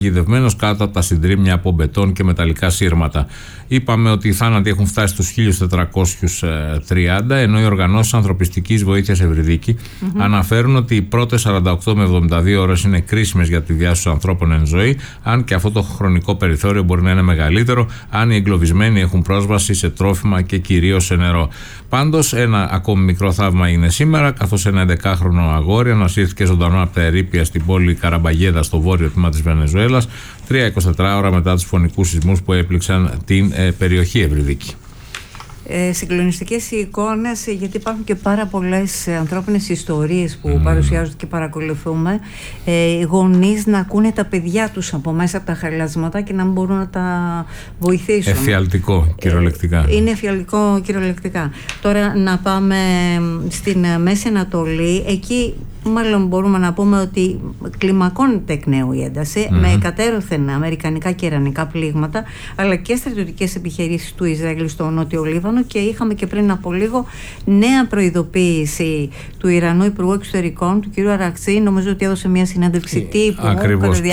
Γιδευμένος κάτω από τα συντρίμμια από μπετόν και μεταλλικά σύρματα. Είπαμε ότι οι θάνατοι έχουν φτάσει στους 1.430, ενώ οι οργανώσεις ανθρωπιστικής βοήθειας Ευρυδίκη αναφέρουν ότι οι πρώτες 48 με 72 ώρες είναι κρίσιμες για τη διάσωση ανθρώπων εν ζωή, αν και αυτό το χρονικό περιθώριο μπορεί να είναι μεγαλύτερο, αν οι εγκλωβισμένοι έχουν πρόσβαση σε τρόφιμα και κυρίως σε νερό. Πάντως, ένα ακόμη μικρό θαύμα είναι σήμερα, καθώς ένα 11χρονο αγόρι ανασύρθηκε ζωντανό από τα ερείπια στην πόλη Καραμπαγέδα, στο βόρειο τμήμα της Βενεζουέλας, 3-24 ώρα μετά τους φωνικούς σεισμούς που έπληξαν την περιοχή Ευρυδίκη. Συγκλονιστικές οι εικόνες, γιατί υπάρχουν και πάρα πολλές ανθρώπινες ιστορίες που παρουσιάζονται και παρακολουθούμε. Γονείς να ακούνε τα παιδιά τους από μέσα από τα χαλάσματα και να μην μπορούν να τα βοηθήσουν. Εφιαλτικό κυριολεκτικά. Είναι εφιαλτικό κυριολεκτικά. Τώρα να πάμε στην Μέση Ανατολή. Εκεί μάλλον μπορούμε να πούμε ότι κλιμακώνεται εκ νέου η ένταση με εκατέρωθεν αμερικανικά και ιρανικά πλήγματα, αλλά και στρατιωτικές επιχειρήσεις του Ισραήλ στο Νότιο Λίβανο, και είχαμε και πριν από λίγο νέα προειδοποίηση του Ιρανού Υπουργού Εξωτερικών, του κ. Αραχτζή. Νομίζω ότι έδωσε μια συνέντευξη τύπου. Ακριβώς.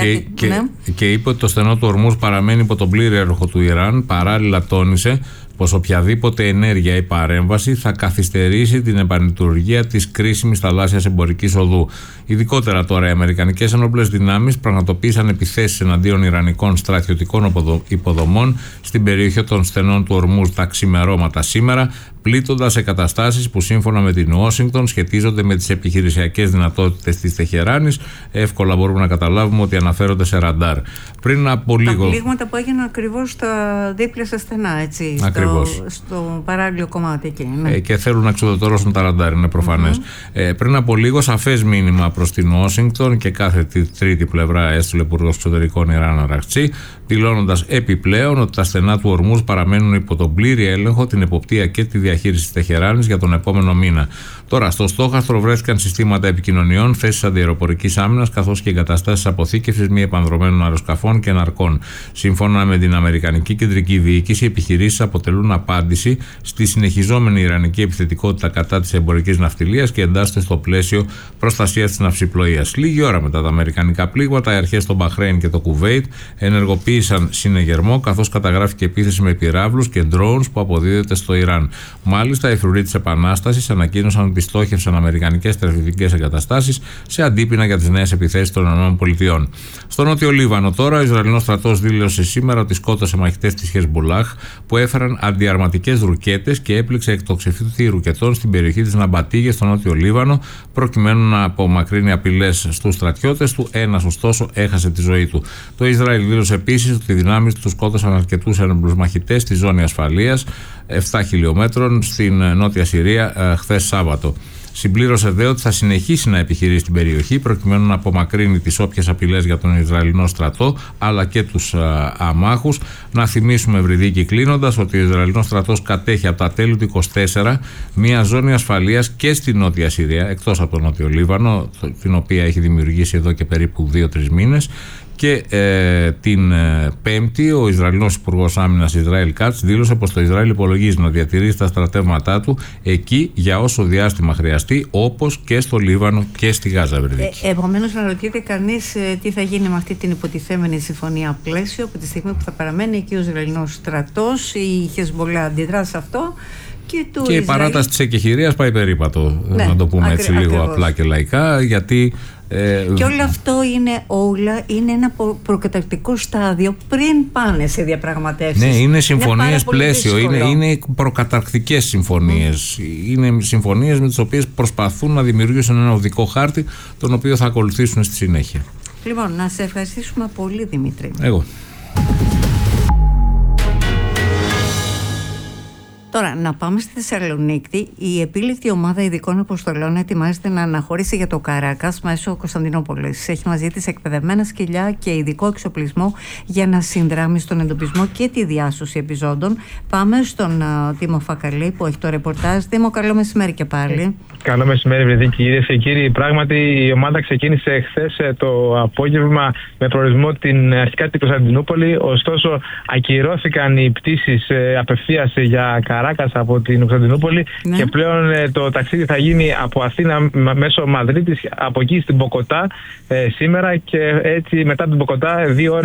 Και είπε ότι το στενό του Ορμούζ παραμένει υπό τον πλήρη έλεγχο του Ιράν. Παράλληλα τόνισε πως οποιαδήποτε ενέργεια ή παρέμβαση θα καθυστερήσει την επανλειτουργία της κρίσιμης θαλάσσιας εμπορικής οδού. Ειδικότερα τώρα, οι αμερικανικές ενόπλες δυνάμεις πραγματοποίησαν επιθέσεις εναντίον ιρανικών στρατιωτικών υποδομών στην περιοχή των στενών του Ορμούζ τα ξημερώματα σήμερα, πλήττοντας εγκαταστάσεις που σύμφωνα με την Ουάσιγκτον σχετίζονται με τις επιχειρησιακές δυνατότητες της Τεχεράνης. Εύκολα μπορούμε να καταλάβουμε ότι αναφέρονται σε ραντάρ. Πριν από λίγο. Τα πλήγματα που έγιναν ακριβώς δίπλα στα στενά, έτσι. Στο παράλληλο κομμάτι εκεί. Ναι. Και θέλουν να εξοδετερώσουν τα ραντάρ, είναι προφανές. Πριν από λίγο, σαφές μήνυμα προς την Ουάσιγκτον και κάθε τρίτη πλευρά έστειλε ο Υπουργός Εξωτερικών Ιράν Αραχτζή, δηλώνοντας επιπλέον ότι τα στενά του Ορμούζ παραμένουν υπό τον πλήρη έλεγχο, την εποπτεία και τη διαχείριση της Τεχεράνης για τον επόμενο μήνα. Τώρα, στο στόχαστρο βρέθηκαν συστήματα επικοινωνιών, θέσεις αντιαεροπορικής άμυνας, καθώς και εγκαταστάσεις αποθήκευσης μη επανδρομένων αεροσκαφών και ναρκών. Σύμφωνα με την Αμερικανική Κεντρική Διοίκηση, οι επιχειρήσεις αποτελούν απάντηση στη συνεχιζόμενη ιρανική επιθετικότητα κατά της εμπορικής ναυτιλίας και εντάσσεται στο πλαίσιο προστασίας της ναυσιπλοείας. Λίγη ώρα μετά τα αμερικανικά πλήγματα, οι αρχές στο Μπαχρέιν και το Κουβέιτ ενεργοποίησαν συνεγερμό, καθώς καταγράφηκε επίθεση με πυράβλους και drones που αποδίδεται στο Ιράν. Μάλιστα, οι φρουροί της Επανάστασης ανακοίνωσαν ότι στόχευσαν αμερικανικές στρατιωτικές εγκαταστάσεις σε αντίπεινα για τις νέες επιθέσεις των ΗΠΑ. Στο Νότιο Λίβανο, τώρα, ο Ισραηλινός στρατός δήλωσε σήμερα ότι σκότωσε μαχητές της Χεσμπολάχ που έφεραν αντιαρματικές ρουκέτες και έπληξε εκτοξευτή ρουκετών στην περιοχή της Ναμπατίγε στο Νότιο Λίβανο, προκειμένου να απομακρύνει απειλές στους στρατιώτες του. Ένας, ωστόσο, έχασε τη ζωή του. Το Ισραήλ δήλωσε επίσης ότι οι δυνάμεις του σκότωσαν αρκετούς ένοπλους μαχητές στη ζώνη ασφαλείας 7 χιλιόμετρων στην Νότια Συρία χθες Σάββατο. Συμπλήρωσε δε ότι θα συνεχίσει να επιχειρεί στην περιοχή προκειμένου να απομακρύνει τις όποιες απειλές για τον Ισραηλινό στρατό αλλά και τους αμάχους. Να θυμίσουμε, Ευρυδίκη, κλείνοντας, ότι ο Ισραηλινός στρατός κατέχει από τα τέλη του 24 μια ζώνη ασφαλείας και στη Νότια Συρία, εκτός από το Νότιο Λίβανο, την οποία έχει δημιουργήσει εδώ και περίπου 2-3 μήνες. Και την Πέμπτη, ο Ισραηλινός Υπουργός Άμυνας Ισραήλ Κάτς δήλωσε πως το Ισραήλ υπολογίζει να διατηρήσει τα στρατεύματά του εκεί για όσο διάστημα χρειαστεί, όπως και στο Λίβανο και στη Γάζα. Επομένως, να ρωτιέται κανείς τι θα γίνει με αυτή την υποτιθέμενη συμφωνία πλαίσιο από τη στιγμή που θα παραμένει εκεί ο Ισραηλινός στρατός, η Χεσμπολά αντιδρά σε αυτό. Και η παράταση της εκεχηρίας πάει περίπατο, να το πούμε έτσι λίγο απλά και λαϊκά, γιατί και όλο αυτό είναι ένα προκαταρκτικό στάδιο πριν πάνε σε διαπραγματεύσεις. Ναι, είναι συμφωνίες πλαίσιο, είναι προκαταρκτικές συμφωνίες. Είναι συμφωνίες με τις οποίες προσπαθούν να δημιουργήσουν ένα οδικό χάρτη, τον οποίο θα ακολουθήσουν στη συνέχεια. Λοιπόν, να σε ευχαριστήσουμε πολύ, Δημήτρη. Εγώ. Τώρα, να πάμε στη Θεσσαλονίκη. Η επίλεκτη ομάδα ειδικών αποστολών ετοιμάζεται να αναχωρήσει για το Καράκας μέσω Κωνσταντινούπολης. Έχει μαζί της εκπαιδευμένα σκυλιά και ειδικό εξοπλισμό για να συνδράμει στον εντοπισμό και τη διάσωση επιζώντων. Πάμε στον Τίμο Φακαλή που έχει το ρεπορτάζ. Τίμο, καλό μεσημέρι και πάλι. Καλό μεσημέρι, Ευρυδίκη, κυρίες και κύριοι. Πράγματι, η ομάδα ξεκίνησε χθες το απόγευμα με προορισμό αρχικά την Κωνσταντινούπολη. Ωστόσο, ακυρώθηκαν οι πτήσεις απευθείας για Καράκας από την Κωνσταντινούπολη, ναι. Και πλέον το ταξίδι θα γίνει από Αθήνα μέσω Μαδρίτης, από εκεί στην Μποκοτά σήμερα, και έτσι μετά την Μποκοτά 2 ώρες